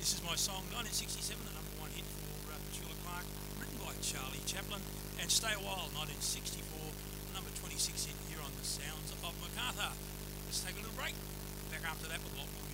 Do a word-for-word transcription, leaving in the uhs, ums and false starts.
This is my song, nineteen sixty-seven, the number one hit for uh, Petula Clark, written by Charlie Chaplin, and Stay a While, nineteen sixty-four, number twenty-six hit here on the Sounds of Macarthur. Let's take a little break. Back after that with a lot more